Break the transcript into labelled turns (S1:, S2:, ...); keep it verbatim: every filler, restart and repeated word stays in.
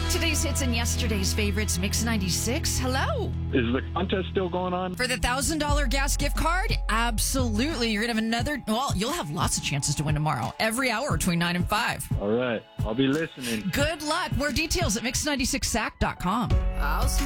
S1: Today's hits and yesterday's favorites, Mix ninety-six. Hello.
S2: Is the contest still going on?
S1: For the one thousand dollars gas gift card, absolutely. You're going to have another, well, you'll have lots of chances to win tomorrow. Every hour between nine and five.
S2: All right. I'll be listening.
S1: Good luck. More details at mix ninety-six sac dot com.
S3: I'll